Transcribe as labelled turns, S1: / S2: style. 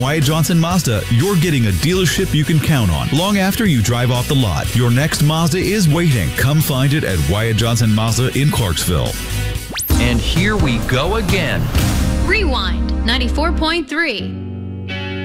S1: Wyatt Johnson Mazda, you're getting a dealership you can count on long after you drive off the lot. Your next Mazda is waiting. Come find it at Wyatt Johnson Mazda in Clarksville.
S2: And here we go again.
S3: Rewind 94.3.